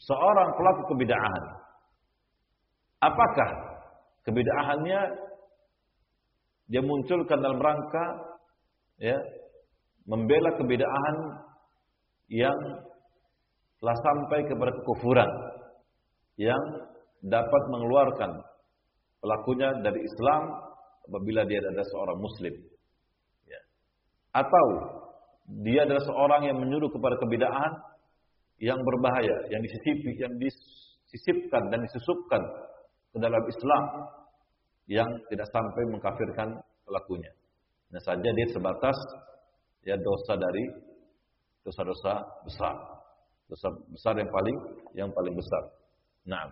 seorang pelaku kebid'ahan, apakah kebid'ahannya dia munculkan dalam rangka ya membela kebid'ahan yang telah sampai kepada kekufuran yang dapat mengeluarkan pelakunya dari Islam apabila dia adalah seorang muslim ya. Atau dia adalah seorang yang menyuruh kepada kebid'ahan yang berbahaya, yang disisipkan dan disusupkan ke dalam Islam yang tidak sampai mengkafirkan pelakunya. Nah saja dia sebatas ya dosa dari dosa-dosa besar. Dosa besar yang paling besar. Naam.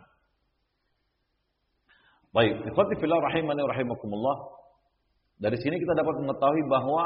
Baik, ikhwati fillah rahimani wa rahimakumullah. Dari sini kita dapat mengetahui bahwa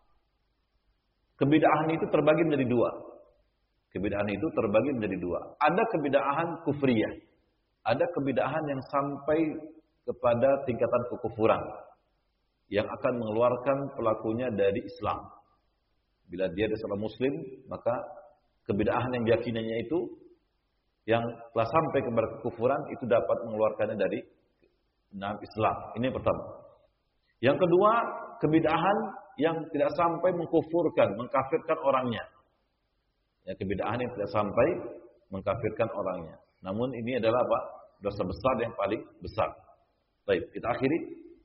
kebid'ahan itu terbagi menjadi dua. Kebid'ahan itu terbagi menjadi dua. Ada kebid'ahan kufriyah. Ada kebid'ahan yang sampai kepada tingkatan kekufuran yang akan mengeluarkan pelakunya dari Islam. Bila dia adalah seorang muslim, maka kebid'ahan yang diyakininya itu yang telah sampai kepada kekufuran itu dapat mengeluarkannya dari Islam. Ini yang pertama. Yang kedua, kebid'ahan yang tidak sampai mengkufurkan, mengkafirkan orangnya. Ya, kebid'ahan yang tidak sampai mengkafirkan orangnya. Namun ini adalah apa? Dosa besar yang paling besar. Baik, kita akhiri.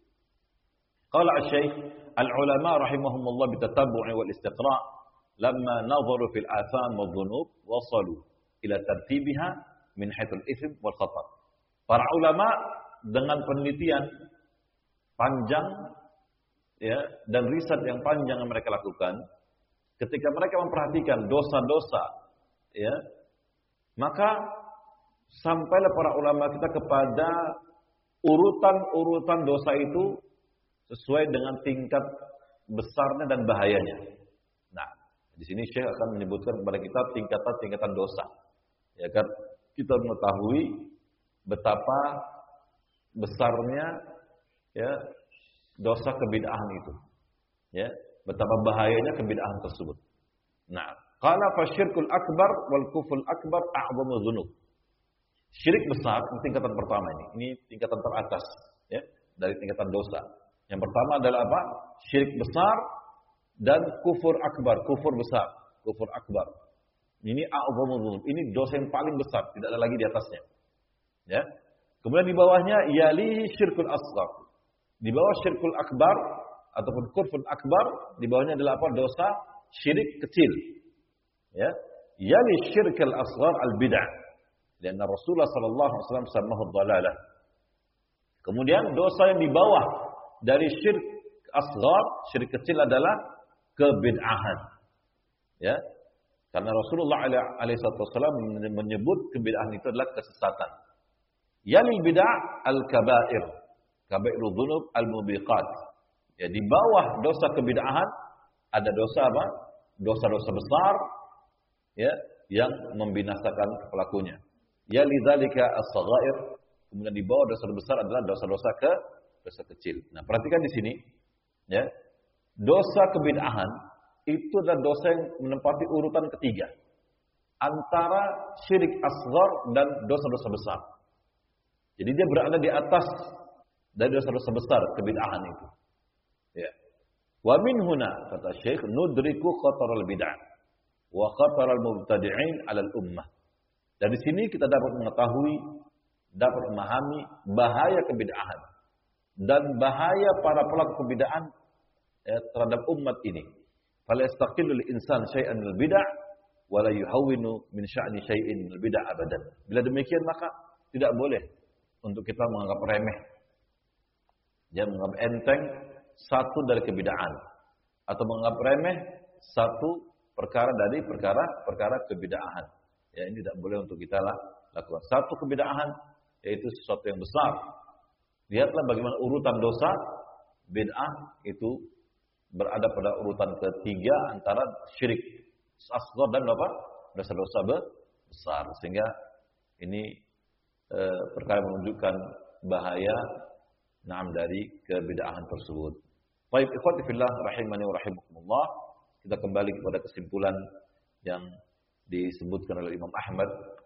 Qala asy-syekh al-ulama rahimahumullah bitatabbu'i wal istiqra' lamma nadharu fil atham wal dhunub wasalu ila tartibiha min haitsul ithm wal khatar. Para ulama dengan penelitian panjang ya dan riset yang panjang yang mereka lakukan ketika mereka memperhatikan dosa-dosa ya maka sampailah para ulama kita kepada urutan-urutan dosa itu sesuai dengan tingkat besarnya dan bahayanya. Nah, di sini Syekh akan menyebutkan kepada kita tingkatan-tingkatan dosa. Ya kan kita mengetahui betapa besarnya ya dosa kebid'ahan itu. Ya, betapa bahayanya kebid'ahan tersebut. Nah, qala fasyirkul akbar wal kufrul akbar a'zamu dzunub. Syirik besar tingkatan pertama ini. Ini tingkatan teratas ya dari tingkatan dosa. Yang pertama adalah apa? Syirik besar dan kufur akbar, kufur besar, kufur akbar. Ini a'zamu dzunub. Ini dosa yang paling besar, tidak ada lagi di atasnya. Ya. Kemudian di bawahnya yali syirkul asghar. Di bawah syirkul akbar ataupun kufur akbar, di bawahnya adalah apa? Dosa syirik kecil. Ya. Yali syirkul asghar al-bid'ah. Dan Rasulullah sallallahu alaihi wasallam samahu dhalalah. Kemudian dosa yang di bawah dari syirik asghar, syirik kecil adalah kebid'ahan. Ya. Karena Rasulullah alaihi wasallam menyebut kebid'ahan itu adalah kesesatan. Yalil bid'ah al-kaba'ir. Kaba'irudz dzunub al-mubiqat. Ya, di bawah dosa kebid'ahan ada dosa apa? Dosa-dosa besar ya yang membinasakan pelakunya. Ya lidzalika as-saghair, kemudian di bawah dosa besar adalah dosa-dosa dosa kecil. Nah, perhatikan di sini ya. Dosa kebid'ahan itu adalah dosa yang menempati urutan ketiga antara syirik asghar dan dosa-dosa besar. Jadi dia berada di atas dari dosa-dosa besar kebid'ahan itu. Ya. Wa min huna kata Syekh nudriku khataral bid'ah wa khataral mubtadi'in 'ala al-ummah. Dari sini kita dapat mengetahui, dapat memahami bahaya kebid'ahan dan bahaya para pelaku kebid'ahan terhadap umat ini. Fala yastaqillu al-insan syai'an minal bid'ah wa la yuhawwinu min sya'ni syai'in minal bid'ah abadan. Bila demikian maka tidak boleh untuk kita menganggap remeh dan menganggap enteng satu dari kebid'ahan atau menganggap remeh satu perkara dari perkara kebid'ahan. Ya, ini tidak boleh untuk kita lakukan. Satu kebid'ahan yaitu sesuatu yang besar. Lihatlah bagaimana urutan dosa bid'ah itu berada pada urutan ketiga antara syirik asghar dan apa? Dosa-dosa besar. Sehingga ini perkara menunjukkan bahaya dari kebid'ahan tersebut. Baik, ikhwati fillah rahimani wa rahimakumullah. Kita kembali kepada kesimpulan yang disebutkan oleh Imam Ahmad